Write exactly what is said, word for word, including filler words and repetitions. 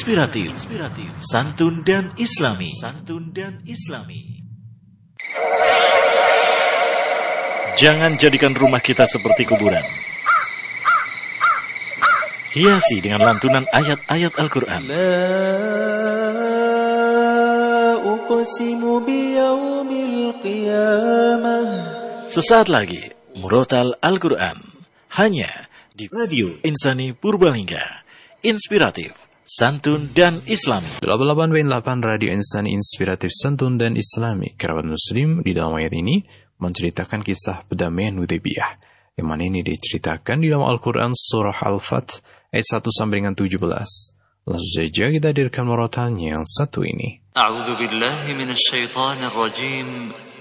inspiratif, santun dan islami, santun dan islami. Jangan jadikan rumah kita seperti kuburan. Hiasi dengan lantunan ayat-ayat Al-Quran. Sesaat lagi, Murotal Al-Quran. Hanya di Radio Insani Purbalingga. Inspiratif, santun dan islami. delapan puluh delapan koma delapan Radio Insani Inspiratif, Santun dan Islami. Kerabat Muslim, di dalam ayat ini menceritakan kisah perdamaian Hudaybiyah. Yang mana ini diceritakan di dalam Al-Quran Surah Al-Fat ayat satu sampai dengan tujuh belas. Langsung saja kita hadirkan murotalnya yang satu ini. A'udzu billahi minasyaitonir rajim.